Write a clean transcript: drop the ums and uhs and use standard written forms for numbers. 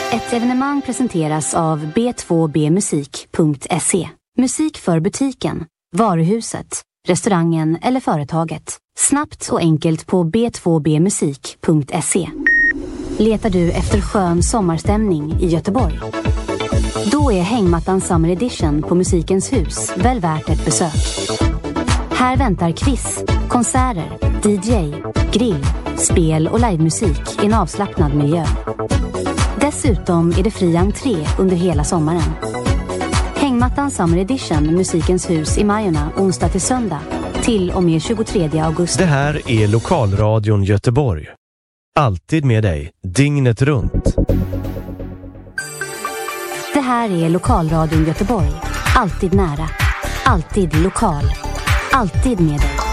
Ett evenemang presenteras av b2bmusik.se. Musik för butiken, varuhuset, restaurangen eller företaget. Snabbt och enkelt på b2bmusik.se. Letar du efter skön sommarstämning i Göteborg? Då är Hängmattan Summer Edition på Musikens hus väl värt ett besök. Här väntar quiz, konserter, DJ, grill, spel och livemusik i en avslappnad miljö. Dessutom är det fri entré under hela sommaren. Hängmattan Summer Edition, Musikens hus i Majorna, onsdag till söndag, till och med 23 augusti. Det här är Lokalradion Göteborg. Alltid med dig, dygnet runt. Det här är Lokalradion Göteborg. Alltid nära, alltid lokal, alltid med dig.